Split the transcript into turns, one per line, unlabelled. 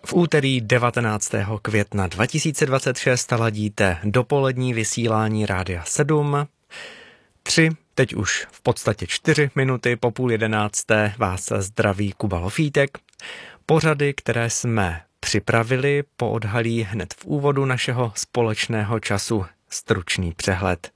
V úterý 19. května 2026 ladíte dopolední vysílání Rádia 7. 3, teď už v podstatě 4 minuty po 10:30 vás zdraví Kuba Lofítek. Pořady, které jsme připravili, poodhalí hned v úvodu našeho společného času stručný přehled.